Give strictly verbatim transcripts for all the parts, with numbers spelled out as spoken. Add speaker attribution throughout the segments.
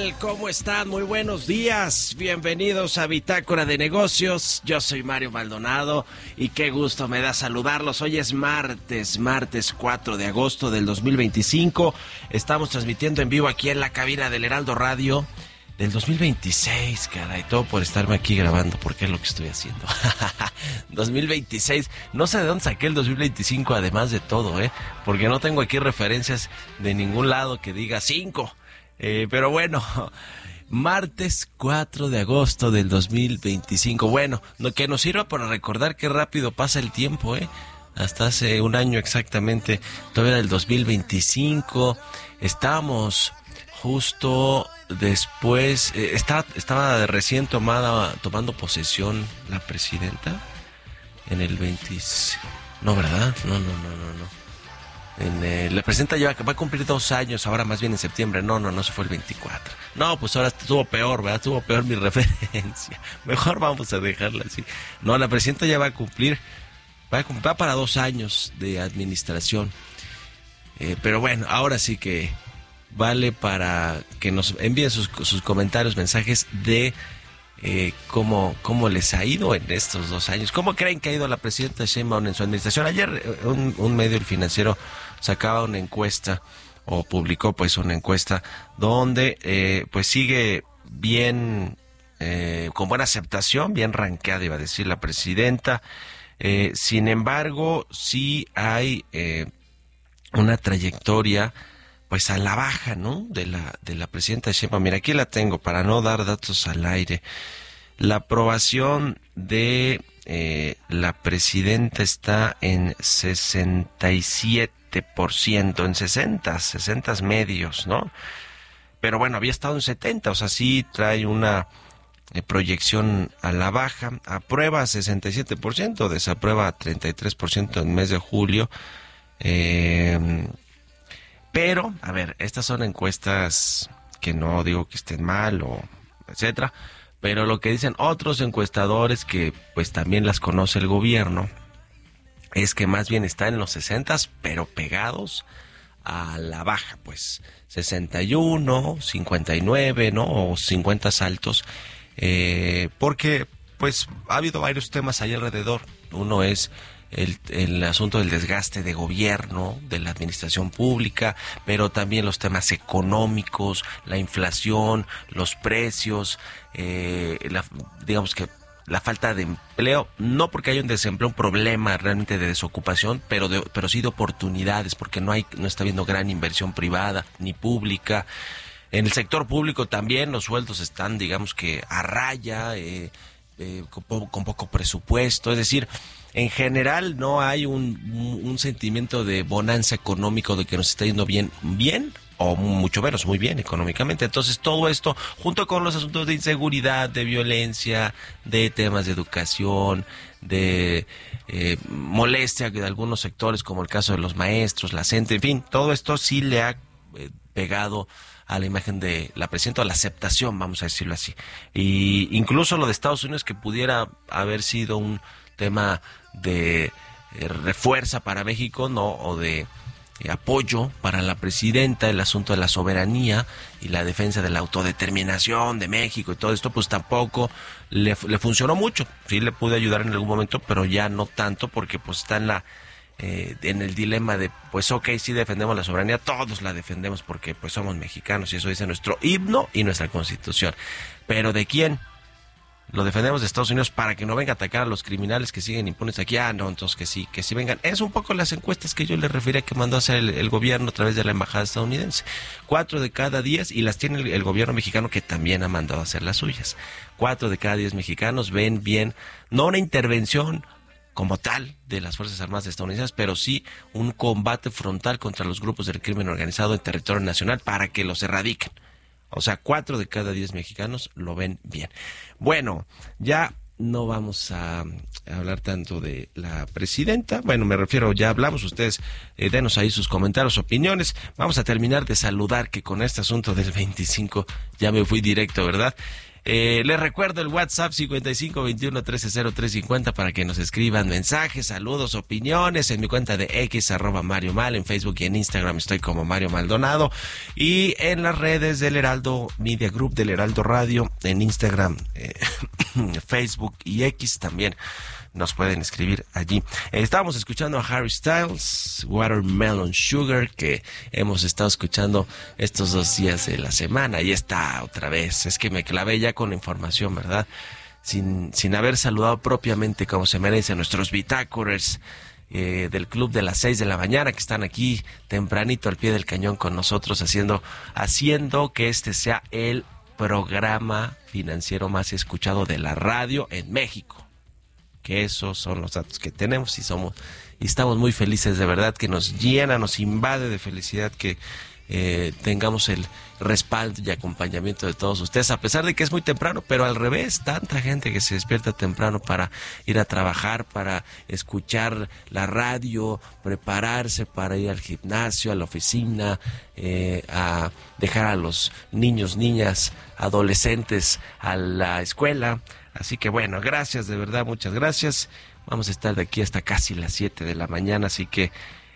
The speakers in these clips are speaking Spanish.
Speaker 1: tal? ¿Cómo están? Muy buenos días. Bienvenidos a Bitácora de Negocios. Yo soy Mario Maldonado y qué gusto me da saludarlos. Hoy es martes, martes cuatro de agosto del dos mil veinticinco. Estamos transmitiendo en vivo aquí en la cabina del Heraldo Radio del dos mil veintiséis, caray, todo por estarme aquí grabando, porque es lo que estoy haciendo. dos mil veintiséis, no sé de dónde saqué el dos mil veinticinco, además de todo, ¿eh? Porque no tengo aquí referencias de ningún lado que diga cinco. Eh, pero bueno, martes cuatro de agosto del dos mil veinticinco. Bueno, no, que nos sirva para recordar qué rápido pasa el tiempo, ¿eh? Hasta hace un año exactamente, todavía era el dos mil veinticinco. Estábamos justo después, eh, estaba, estaba recién tomada, tomando posesión la presidenta en el veinte. No, ¿verdad? No, no, no, no, no. En, eh, la presidenta lleva, va a cumplir dos años, ahora más bien en septiembre. No, no, no, se fue el veinticuatro. No, pues ahora estuvo peor, ¿verdad? Estuvo peor mi referencia. Mejor vamos a dejarla así. No, la presidenta ya va a cumplir, va, a cumplir, va para dos años de administración. Eh, pero bueno, ahora sí que vale para que nos envíen sus, sus comentarios, mensajes de eh, cómo, cómo les ha ido en estos dos años. ¿Cómo creen que ha ido la presidenta Sheinbaum en su administración? Ayer un, un medio, El Financiero, sacaba una encuesta o publicó pues una encuesta donde eh, pues sigue bien, eh, con buena aceptación, bien rankeada, iba a decir la presidenta. Eh, sin embargo, sí hay eh, una trayectoria pues a la baja, ¿no? De la de la presidenta Sheinbaum. Mira, aquí la tengo para no dar datos al aire. La aprobación de eh, la presidenta está en sesenta y siete por ciento, en sesenta, sesenta medios, ¿no? Pero bueno, había estado en setenta, o sea, sí trae una eh, proyección a la baja. Aprueba sesenta y siete por ciento, desaprueba treinta y tres por ciento en el mes de julio. Eh... Pero, a ver, estas son encuestas que no digo que estén mal o etcétera, pero lo que dicen otros encuestadores que pues también las conoce el gobierno es que más bien están en los sesentas, pero pegados a la baja, pues sesenta y uno, cincuenta y nueve, ¿no? O cincuenta altos, eh, porque pues ha habido varios temas ahí alrededor. Uno es El, el asunto del desgaste de gobierno, de la administración pública, pero también los temas económicos, la inflación, los precios, eh, la, digamos que la falta de empleo, no porque haya un desempleo, un problema realmente de desocupación, pero de, pero sí de oportunidades, porque no hay, no está habiendo gran inversión privada ni pública. En el sector público también los sueldos están, digamos que a raya, eh, eh, con, po- con poco presupuesto, es decir, en general no hay un, un sentimiento de bonanza económico, de que nos está yendo bien, bien o mucho menos muy bien económicamente. Entonces todo esto, junto con los asuntos de inseguridad, de violencia, de temas de educación, de eh, molestia de algunos sectores, como el caso de los maestros, la gente, en fin, todo esto sí le ha eh, pegado a la imagen de la presidenta, a la aceptación, vamos a decirlo así. Y incluso lo de Estados Unidos, que pudiera haber sido un tema de eh, refuerza para México, no, o de eh, apoyo para la presidenta, el asunto de la soberanía y la defensa de la autodeterminación de México y todo esto, pues tampoco le, le funcionó mucho. Sí le pude ayudar en algún momento, pero ya no tanto, porque pues está en la eh, en el dilema de, pues ok, sí defendemos la soberanía, todos la defendemos porque pues somos mexicanos y eso dice nuestro himno y nuestra constitución, pero ¿de quién? Lo defendemos de Estados Unidos para que no venga a atacar a los criminales que siguen impunes aquí. Ah, no, entonces que sí, que sí vengan. Es un poco las encuestas que yo le refería que mandó a hacer el, el gobierno a través de la embajada estadounidense. Cuatro de cada diez, y las tiene el, el gobierno mexicano, que también ha mandado a hacer las suyas. Cuatro de cada diez mexicanos ven bien, no una intervención como tal de las Fuerzas Armadas estadounidenses, pero sí un combate frontal contra los grupos del crimen organizado en territorio nacional para que los erradiquen. O sea, cuatro de cada diez mexicanos lo ven bien. Bueno, ya no vamos a hablar tanto de la presidenta. Bueno, me refiero, ya hablamos, ustedes eh, denos ahí sus comentarios, opiniones. Vamos a terminar de saludar, que con este asunto del veinticinco ya me fui directo, ¿verdad? Eh, les recuerdo el WhatsApp cincuenta y cinco veintiuno trece cero tres cincuenta para que nos escriban mensajes, saludos, opiniones en mi cuenta de X, arroba Mario Mal, en Facebook y en Instagram estoy como Mario Maldonado, y en las redes del Heraldo Media Group, del Heraldo Radio, en Instagram, eh, Facebook y X también nos pueden escribir allí. Eh, estábamos escuchando a Harry Styles, Watermelon Sugar, que hemos estado escuchando estos dos días de la semana, y está otra vez. Es que me clavé ya con la información, ¿verdad? Sin, sin haber saludado propiamente como se merecen nuestros bitácorers eh, del club de las seis de la mañana, que están aquí tempranito al pie del cañón con nosotros, haciendo, haciendo que este sea el programa financiero más escuchado de la radio en México. Que esos son los datos que tenemos y somos y estamos muy felices, de verdad, que nos llena, nos invade de felicidad que eh, tengamos el respaldo y acompañamiento de todos ustedes, a pesar de que es muy temprano, pero al revés, tanta gente que se despierta temprano para ir a trabajar, para escuchar la radio, prepararse para ir al gimnasio, a la oficina, eh, a dejar a los niños, niñas, adolescentes a la escuela. Así que bueno, gracias, de verdad, muchas gracias. Vamos a estar de aquí hasta casi las siete de la mañana, así que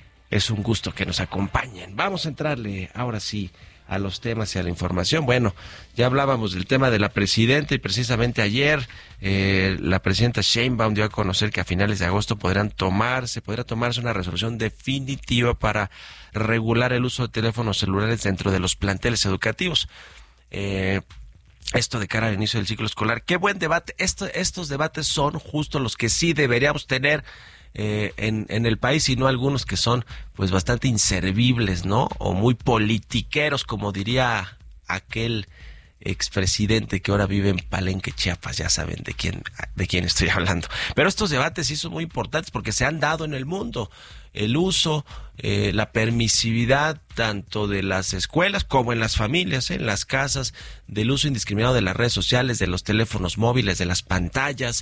Speaker 1: es un gusto que nos acompañen. Vamos a entrarle ahora sí a los temas y a la información. Bueno, ya hablábamos del tema de la presidenta y precisamente ayer eh, la presidenta Sheinbaum dio a conocer que a finales de agosto podrán tomarse, podrá tomarse una resolución definitiva para regular el uso de teléfonos celulares dentro de los planteles educativos. Eh... Esto de cara al inicio del ciclo escolar. Qué buen debate. Esto, estos debates son justo los que sí deberíamos tener eh, en, en el país, y no algunos que son pues bastante inservibles, ¿no? O muy politiqueros, como diría aquel expresidente que ahora vive en Palenque, Chiapas. Ya saben de quién, de quién estoy hablando. Pero estos debates sí son muy importantes porque se han dado en el mundo. El uso, eh, la permisividad tanto de las escuelas como en las familias, ¿eh? En las casas, del uso indiscriminado de las redes sociales, de los teléfonos móviles, de las pantallas,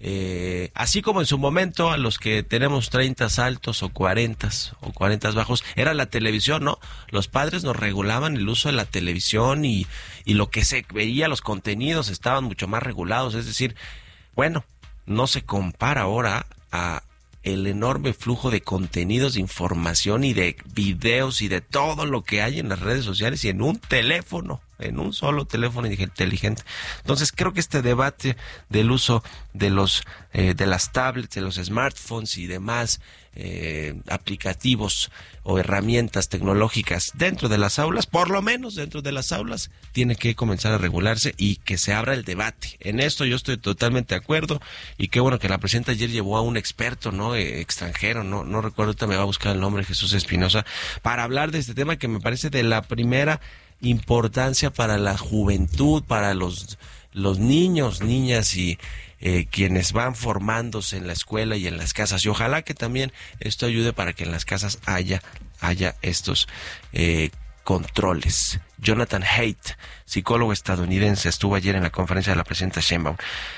Speaker 1: eh, así como en su momento a los que tenemos treinta altos o cuarenta o cuarenta bajos, era la televisión, ¿no? Los padres nos regulaban el uso de la televisión y, y lo que se veía, los contenidos estaban mucho más regulados, es decir, bueno, no se compara ahora a el enorme flujo de contenidos, de información y de videos y de todo lo que hay en las redes sociales y en un teléfono, en un solo teléfono inteligente. Entonces creo que este debate del uso de los eh, de las tablets, de los smartphones y demás eh, aplicativos o herramientas tecnológicas dentro de las aulas, por lo menos dentro de las aulas, tiene que comenzar a regularse y que se abra el debate. En esto yo estoy totalmente de acuerdo, y qué bueno que la presidenta ayer llevó a un experto, no eh, extranjero, no no recuerdo, ahorita me va a buscar el nombre, Jesús Espinosa, para hablar de este tema que me parece de la primera importancia para la juventud, para los los niños, niñas y eh, quienes van formándose en la escuela y en las casas, y ojalá que también esto ayude para que en las casas haya haya estos eh, controles. Jonathan Haidt, psicólogo estadounidense, estuvo ayer en la conferencia de la presidenta Sheinbaum.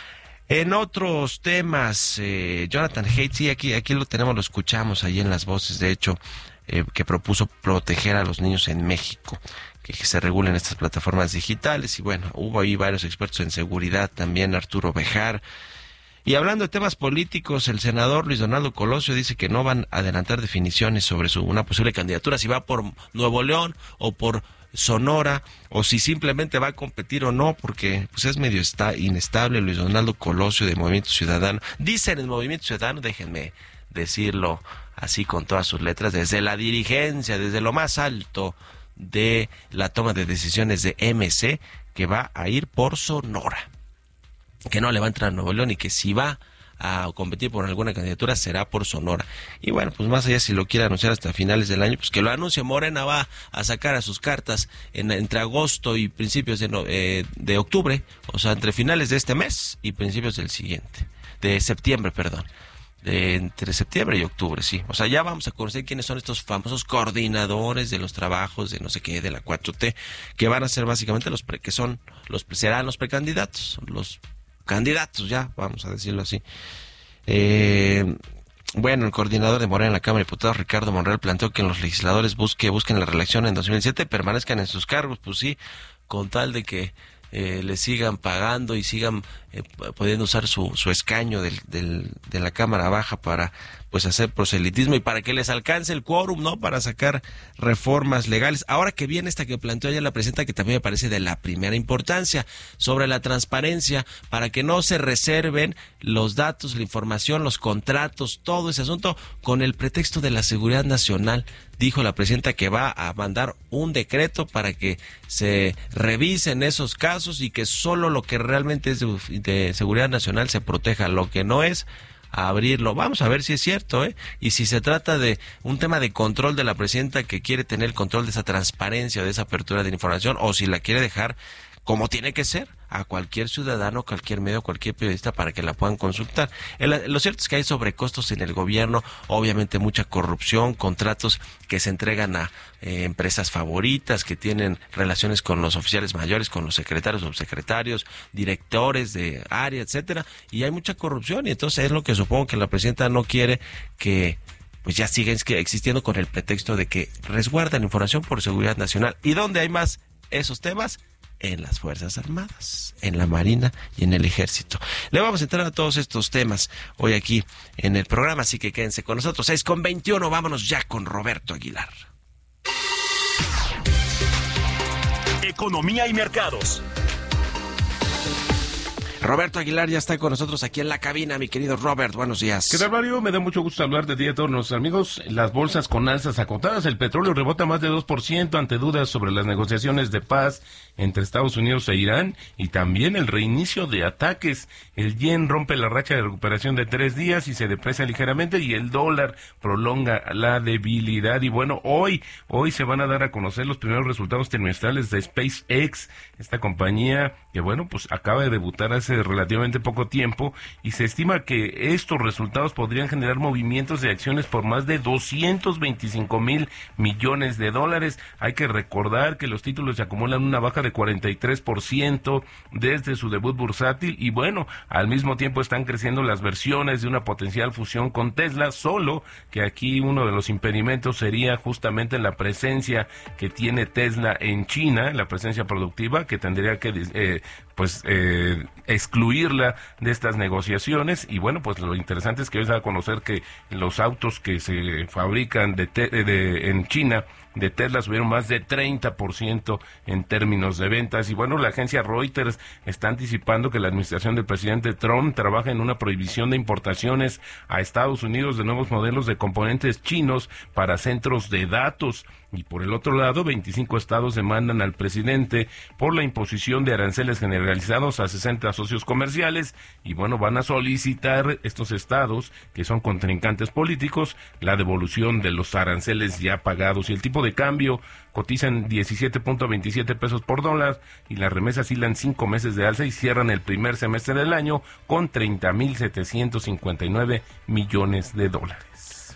Speaker 1: En otros temas, eh, Jonathan Haidt, sí, aquí aquí lo tenemos, lo escuchamos ahí en las voces, de hecho, eh, que propuso proteger a los niños en México, que se regulen estas plataformas digitales, y bueno, hubo ahí varios expertos en seguridad, también Arturo Bejar. Y hablando de temas políticos, el senador Luis Donaldo Colosio dice que no van a adelantar definiciones sobre su una posible candidatura, si va por Nuevo León o por Sonora, o si simplemente va a competir o no, porque pues es medio está inestable Luis Donaldo Colosio de Movimiento Ciudadano. Dicen en Movimiento Ciudadano, déjenme decirlo así con todas sus letras, desde la dirigencia, desde lo más alto de la toma de decisiones de M C, que va a ir por Sonora, que no le va a entrar a Nuevo León, y que si va a competir por alguna candidatura será por Sonora. Y bueno, pues más allá, si lo quiere anunciar hasta finales del año, pues que lo anuncie. Morena va a sacar a sus cartas en, entre agosto y principios de, no, eh, de octubre, o sea, entre finales de este mes y principios del siguiente, de septiembre, perdón. De entre septiembre y octubre, sí. O sea, ya vamos a conocer quiénes son estos famosos coordinadores de los trabajos de no sé qué, de la cuatro T, que van a ser básicamente los pre, que son los serán los precandidatos, los candidatos, ya, vamos a decirlo así. Eh, bueno, el coordinador de Morena en la Cámara de Diputados, Ricardo Monreal, planteó que los legisladores busque, busquen la reelección en dos mil diecisiete, permanezcan en sus cargos, pues sí, con tal de que eh, le sigan pagando y sigan eh, pudiendo usar su, su escaño del, del, de la Cámara Baja para pues hacer proselitismo y para que les alcance el quórum, ¿no? Para sacar reformas legales. Ahora que viene esta que planteó ayer la presidenta, que también me parece de la primera importancia, sobre la transparencia, para que no se reserven los datos, la información, los contratos, todo ese asunto, con el pretexto de la seguridad nacional. Dijo la presidenta que va a mandar un decreto para que se revisen esos casos y que solo lo que realmente es de, de seguridad nacional se proteja, lo que no es a abrirlo. Vamos a ver si es cierto, ¿eh? Y si se trata de un tema de control de la presidenta que quiere tener el control de esa transparencia, de esa apertura de la información, o si la quiere dejar como tiene que ser, a cualquier ciudadano, cualquier medio, cualquier periodista para que la puedan consultar. El, lo cierto es que hay sobrecostos en el gobierno, obviamente mucha corrupción, contratos que se entregan a eh, empresas favoritas, que tienen relaciones con los oficiales mayores, con los secretarios, subsecretarios, directores de área, etcétera, y hay mucha corrupción, y entonces es lo que supongo que la presidenta no quiere que pues ya siga existiendo con el pretexto de que resguardan información por seguridad nacional. ¿Y dónde hay más esos temas? En las Fuerzas Armadas, en la Marina y en el Ejército. Le vamos a entrar a todos estos temas hoy aquí en el programa, así que quédense con nosotros. seis con veintiuno, vámonos ya con Roberto Aguilar.
Speaker 2: Economía y mercados.
Speaker 1: Roberto Aguilar ya está con nosotros aquí en la cabina, mi querido Robert, buenos días.
Speaker 3: ¿Qué tal, Mario? Me da mucho gusto hablar de ti a todos nuestros amigos. Las bolsas con alzas acotadas, el petróleo rebota más de dos por ciento ante dudas sobre las negociaciones de paz entre Estados Unidos e Irán y también el reinicio de ataques. El yen rompe la racha de recuperación de tres días y se deprecia ligeramente y el dólar prolonga la debilidad. Y bueno, hoy, hoy se van a dar a conocer los primeros resultados trimestrales de SpaceX, esta compañía que bueno, pues acaba de debutar hace relativamente poco tiempo y se estima que estos resultados podrían generar movimientos de acciones por más de doscientos veinticinco mil millones de dólares. Hay que recordar que los títulos se acumulan una baja de cuarenta y tres por ciento desde su debut bursátil y bueno, al mismo tiempo están creciendo las versiones de una potencial fusión con Tesla, solo que aquí uno de los impedimentos sería justamente la presencia que tiene Tesla en China, la presencia productiva que tendría que eh, pues eh, excluirla de estas negociaciones y bueno, pues lo interesante es que hoy se va a conocer que los autos que se fabrican de, te, de en China de Tesla subieron más de treinta por ciento en términos de ventas y bueno, la agencia Reuters está anticipando que la administración del presidente Trump trabaja en una prohibición de importaciones a Estados Unidos de nuevos modelos de componentes chinos para centros de datos. Y por el otro lado, veinticinco estados demandan al presidente por la imposición de aranceles generalizados a sesenta socios comerciales y bueno, van a solicitar estos estados, que son contrincantes políticos, la devolución de los aranceles ya pagados. Y el tipo de cambio cotiza en diecisiete punto veintisiete pesos por dólar y las remesas hilan cinco meses de alza y cierran el primer semestre del año con treinta mil setecientos cincuenta y nueve millones de dólares.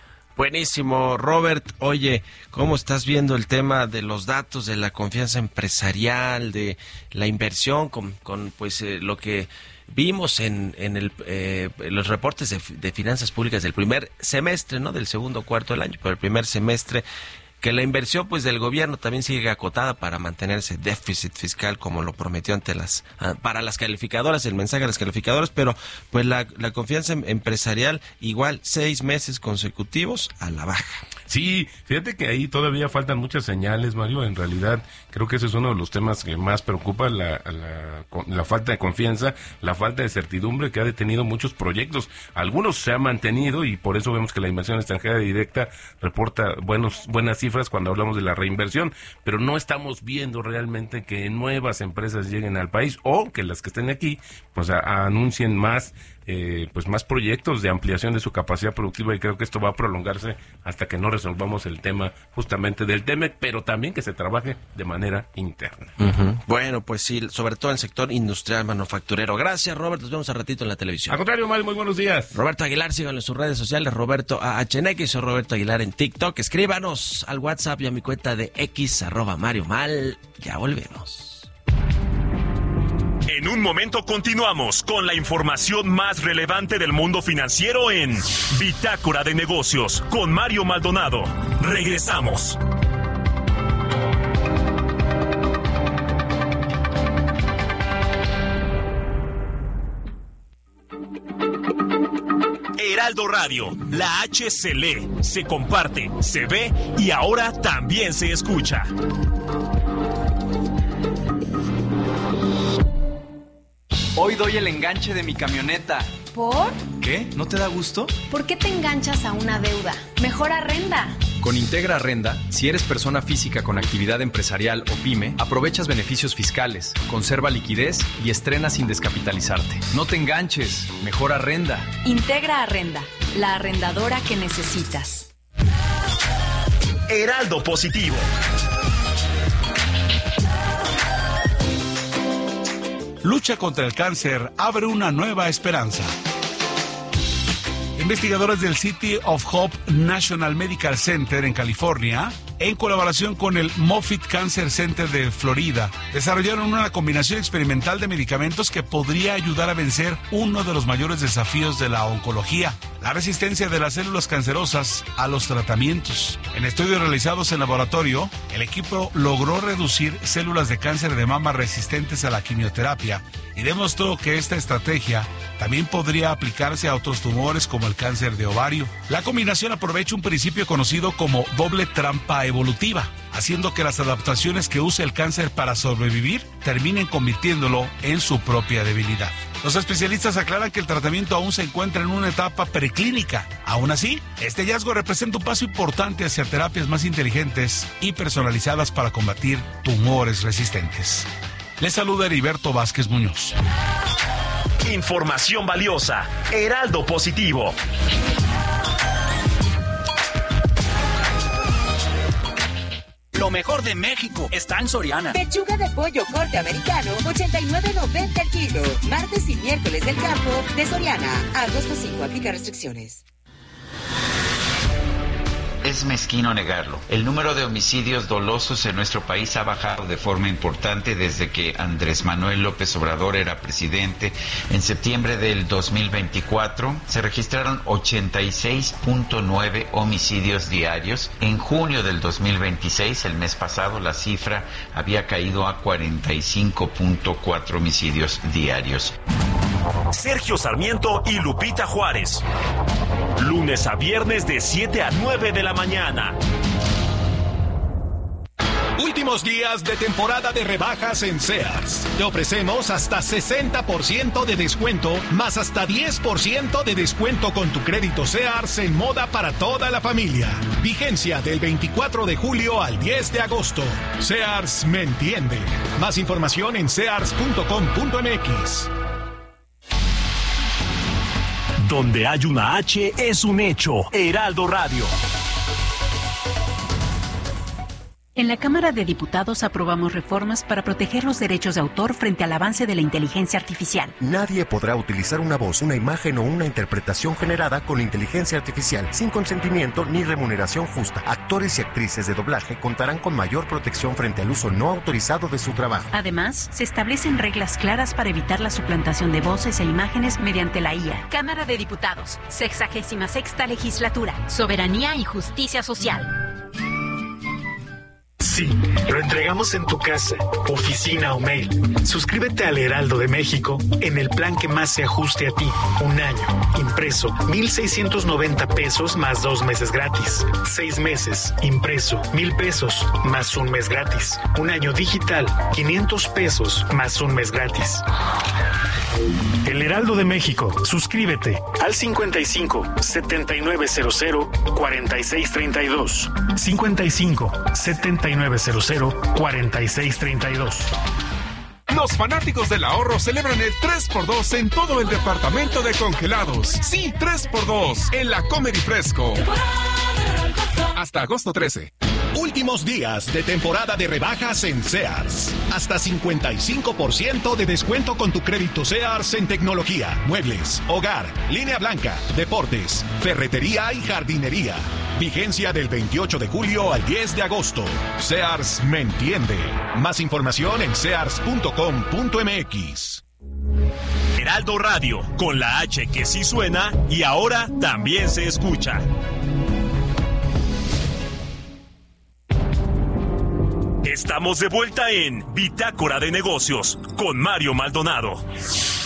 Speaker 1: Buenísimo, Robert. Oye, ¿cómo estás viendo el tema de los datos, de la confianza empresarial, de la inversión, con, con pues eh, lo que vimos en, en el, eh, los reportes de, de finanzas públicas del primer semestre, no del segundo cuarto del año, pero el primer semestre, que la inversión pues del gobierno también sigue acotada para mantener ese déficit fiscal como lo prometió ante las para las calificadoras, el mensaje a las calificadoras, pero pues la, la confianza empresarial igual seis meses consecutivos a la baja.
Speaker 3: Sí, fíjate que ahí todavía faltan muchas señales, Mario. En realidad creo que ese es uno de los temas que más preocupa, la, la, la falta de confianza, la falta de certidumbre que ha detenido muchos proyectos. Algunos se han mantenido y por eso vemos que la inversión extranjera directa reporta buenos buenas cifras cuando hablamos de la reinversión, pero no estamos viendo realmente que nuevas empresas lleguen al país o que las que estén aquí pues a, a anuncien más Eh, pues más proyectos de ampliación de su capacidad productiva y creo que esto va a prolongarse hasta que no resolvamos el tema justamente del TEMEC, pero también que se trabaje de manera interna.
Speaker 1: Uh-huh. Bueno, pues sí, sobre todo en el sector industrial manufacturero. Gracias, Robert, nos vemos a ratito en la televisión.
Speaker 3: Al contrario, Mario, muy buenos días.
Speaker 1: Roberto Aguilar, síganlo en sus redes sociales, Roberto A H N X o Roberto Aguilar en TikTok. Escríbanos al WhatsApp y a mi cuenta de X, arroba Mario Mal. Ya volvemos.
Speaker 2: En un momento continuamos con la información más relevante del mundo financiero en Bitácora de Negocios con Mario Maldonado. Regresamos. Heraldo Radio, la H se lee, se comparte, se ve y ahora también se escucha.
Speaker 4: Hoy doy el enganche de mi camioneta.
Speaker 5: ¿Por?
Speaker 4: ¿Qué? ¿No te da gusto?
Speaker 5: ¿Por qué te enganchas a una deuda? Mejor arrenda.
Speaker 4: Con Integra Arrenda, si eres persona física con actividad empresarial o pyme, aprovechas beneficios fiscales, conserva liquidez y estrena sin descapitalizarte. No te enganches, mejor arrenda.
Speaker 5: Integra Arrenda, la arrendadora que necesitas.
Speaker 2: Heraldo Positivo.
Speaker 6: Lucha contra el cáncer abre una nueva esperanza. Investigadores del City of Hope National Medical Center en California, en colaboración con el Moffitt Cancer Center de Florida, desarrollaron una combinación experimental de medicamentos que podría ayudar a vencer uno de los mayores desafíos de la oncología, la resistencia de las células cancerosas a los tratamientos. En estudios realizados en laboratorio, el equipo logró reducir células de cáncer de mama resistentes a la quimioterapia y demostró que esta estrategia también podría aplicarse a otros tumores como el cáncer de ovario. La combinación aprovecha un principio conocido como doble trampa evolutiva, haciendo que las adaptaciones que usa el cáncer para sobrevivir terminen convirtiéndolo en su propia debilidad. Los especialistas aclaran que el tratamiento aún se encuentra en una etapa preclínica. Aún así, este hallazgo representa un paso importante hacia terapias más inteligentes y personalizadas para combatir tumores resistentes. Les saluda Heriberto Vázquez Muñoz.
Speaker 2: Información valiosa. Heraldo Positivo.
Speaker 7: Lo mejor de México está en Soriana.
Speaker 8: Pechuga de pollo corte americano, ochenta y nueve noventa el kilo. Martes y miércoles del campo de Soriana. Agosto cinco, aplica restricciones.
Speaker 9: Es mezquino negarlo. El número de homicidios dolosos en nuestro país ha bajado de forma importante desde que Andrés Manuel López Obrador era presidente. En septiembre del dos mil veinticuatro se registraron ochenta y seis punto nueve homicidios diarios. En junio del dos mil veintiséis, el mes pasado, la cifra había caído a cuarenta y cinco punto cuatro homicidios diarios.
Speaker 2: Sergio Sarmiento y Lupita Juárez. Lunes a viernes de siete a nueve de la mañana.
Speaker 10: Últimos días de temporada de rebajas en Sears. Te ofrecemos hasta sesenta por ciento de descuento, más hasta diez por ciento de descuento con tu crédito Sears en moda para toda la familia. Vigencia del veinticuatro de julio al diez de agosto. Sears me entiende. Más información en sears punto com punto m x.
Speaker 2: Donde hay una H es un hecho. Heraldo Radio.
Speaker 11: En la Cámara de Diputados aprobamos reformas para proteger los derechos de autor frente al avance de la inteligencia artificial.
Speaker 12: Nadie podrá utilizar una voz, una imagen o una interpretación generada con inteligencia artificial sin consentimiento ni remuneración justa. Actores y actrices de doblaje contarán con mayor protección frente al uso no autorizado de su trabajo.
Speaker 11: Además, se establecen reglas claras para evitar la suplantación de voces e imágenes mediante la I A.
Speaker 13: Cámara de Diputados, sexagésima sexta legislatura. Soberanía y justicia social.
Speaker 14: Sí, lo entregamos en tu casa, oficina o mail. Suscríbete al Heraldo de México en el plan que más se ajuste a ti. Un año, impreso, mil seiscientos noventa pesos más dos meses gratis. Seis meses, impreso, mil pesos más un mes gratis. Un año digital, quinientos pesos más un mes gratis. El Heraldo de México. Suscríbete al cincuenta y cinco, setenta y nueve cero cero, cuarenta y seis treinta y dos. cincuenta y cinco, setenta y nueve cero cero, cuarenta y seis treinta y dos.
Speaker 15: Los fanáticos del ahorro celebran el tres por dos en todo el departamento de congelados. Sí, tres por dos en la Comer y Fresco. Hasta agosto trece.
Speaker 10: Últimos días de temporada de rebajas en Sears. Hasta cincuenta y cinco por ciento de descuento con tu crédito Sears en tecnología, muebles, hogar, línea blanca, deportes, ferretería y jardinería. Vigencia del veintiocho de julio al diez de agosto. Sears me entiende. Más información en sears punto com punto m x.
Speaker 2: Heraldo Radio, con la H que sí suena y ahora también se escucha. Estamos de vuelta en Bitácora de Negocios con Mario Maldonado.